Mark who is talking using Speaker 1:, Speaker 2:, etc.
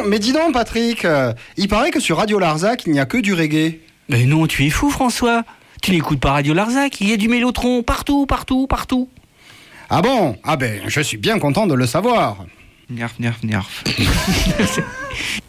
Speaker 1: mais dis donc Patrick, il paraît que sur Radio Larzac, il n'y a que du reggae.
Speaker 2: Mais non, tu es fou François. Tu n'écoutes pas Radio Larzac, il y a du mélotron partout.
Speaker 1: Ah bon? Ah ben, je suis bien content de le savoir.
Speaker 2: Nerf.